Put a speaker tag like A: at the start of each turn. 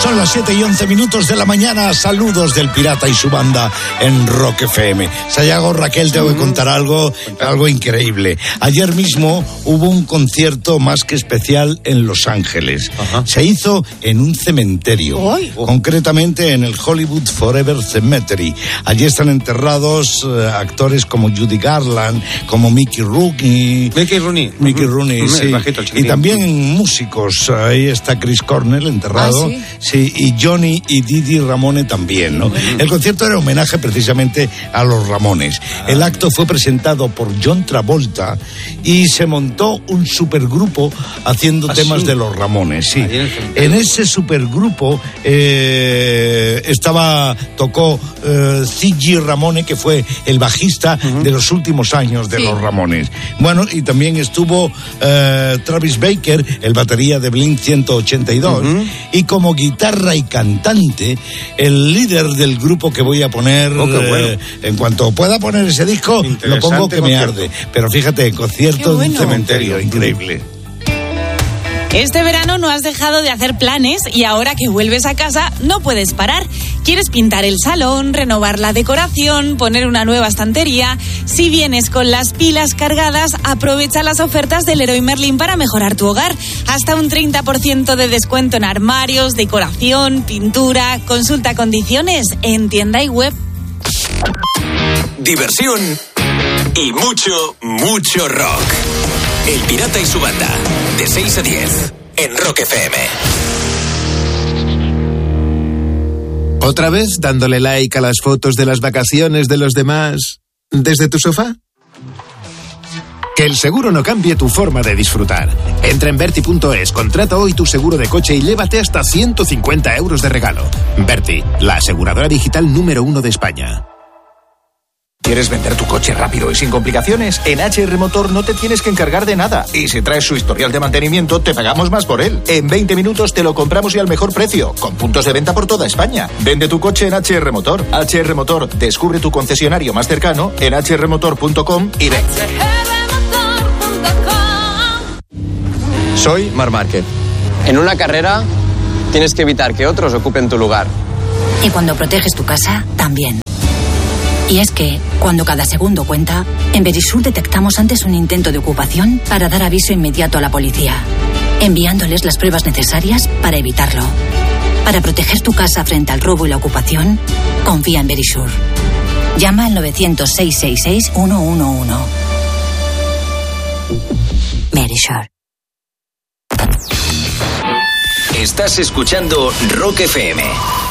A: Son las 7:11 de la mañana. Saludos del Pirata y su banda en Rock FM. Sayago, Raquel, tengo que contar algo increíble. Ayer mismo hubo un concierto más que especial en Los Ángeles. Se hizo en un cementerio, concretamente en el Hollywood Forever Cemetery. Allí están enterrados actores como Judy Garland, como Mickey Rooney, sí. Y también músicos. Ahí está Chris Cornell enterrado. Sí, y Johnny y Didi Ramone también, ¿no? El concierto era homenaje precisamente a los Ramones. El acto fue presentado por John Travolta y se montó un supergrupo haciendo temas de los Ramones, sí. En ese supergrupo tocó C.G. Ramone, que fue el bajista de los últimos años de los Ramones. Bueno, y también estuvo Travis Baker, el batería de Blink 182, y como guitarra y cantante, el líder del grupo que voy a poner, en cuanto pueda poner ese disco, lo pongo que me arde. Pero fíjate, concierto de un cementerio, increíble.
B: Este verano no has dejado de hacer planes y ahora que vuelves a casa no puedes parar. ¿Quieres pintar el salón, renovar la decoración, poner una nueva estantería? Si vienes con las pilas cargadas, aprovecha las ofertas del Leroy Merlin para mejorar tu hogar. Hasta un 30% de descuento en armarios, decoración, pintura. Consulta condiciones en tienda y web.
C: Diversión y mucho rock. El Pirata y su banda, de 6 a 10, en Rock FM.
D: ¿Otra vez dándole like a las fotos de las vacaciones de los demás desde tu sofá? Que el seguro no cambie tu forma de disfrutar. Entra en Verti.es, contrata hoy tu seguro de coche y llévate hasta 150 euros de regalo. Verti, la aseguradora digital número 1 de España.
E: ¿Quieres vender tu coche rápido y sin complicaciones? En HR Motor no te tienes que encargar de nada. Y si traes su historial de mantenimiento, te pagamos más por él. En 20 minutos te lo compramos y al mejor precio, con puntos de venta por toda España. Vende tu coche en HR Motor. HR Motor, descubre tu concesionario más cercano en hrmotor.com y ven.
F: Soy Marc Márquez. En una carrera tienes que evitar que otros ocupen tu lugar.
G: Y cuando proteges tu casa, también. Y es que, cuando cada segundo cuenta, en Verisur detectamos antes un intento de ocupación para dar aviso inmediato a la policía, enviándoles las pruebas necesarias para evitarlo. Para proteger tu casa frente al robo y la ocupación, confía en Verisur. Llama al 900-666-111. Verisur.
C: Estás escuchando Rock FM.